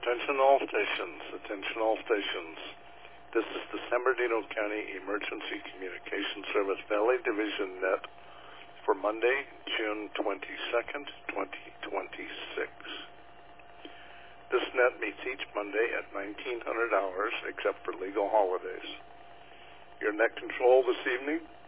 Attention all stations. Attention all stations. This is the San Bernardino County Emergency Communication Service Valley Division Net for Monday, June 22nd, 2026. This net meets each Monday at 1900 hours, except for legal holidays. Your net control this evening